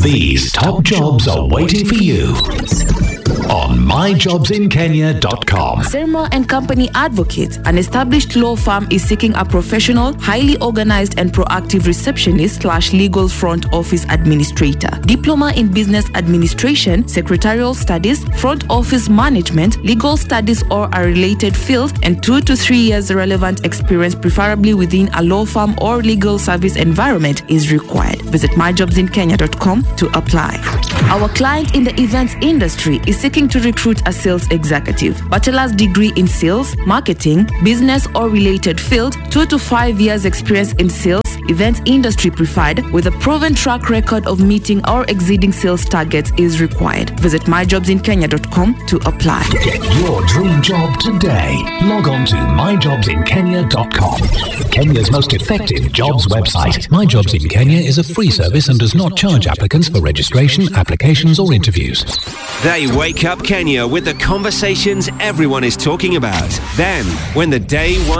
These top jobs are waiting for you on myjobsinkenya.com. Serma and Company Advocates, an established law firm, is seeking a professional, highly organized and proactive receptionist/legal front office administrator. Diploma in business administration, secretarial studies, front office management, legal studies or a related field, and 2 to 3 years relevant experience, preferably within a law firm or legal service environment, is required. Visit myjobsinkenya.com to apply. Our client in the events industry is seeking to recruit a sales executive. Bachelor's degree in sales, marketing, business or related field, 2 to 5 years experience in sales, events industry preferred, with a proven track record of meeting or exceeding sales targets is required. Visit myjobsinkenya.com to apply. Get your dream job today. Log on to myjobsinkenya.com. Kenya's most effective jobs website. My Jobs in Kenya is a free service and does not charge applicants for registration, applications or interviews. They wake up Kenya with the conversations everyone is talking about. Then, when the day